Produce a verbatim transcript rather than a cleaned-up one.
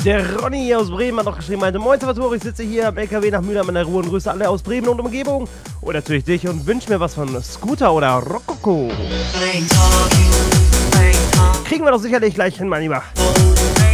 Der Ronny aus Bremen hat noch geschrieben, meinte, moin Salvatore, ich sitze hier am L K W nach Mühlheim in der Ruhe und grüße alle aus Bremen und Umgebung. Und natürlich dich und wünsche mir was von Scooter oder Rokoko. Kriegen wir doch sicherlich gleich hin, mein Lieber.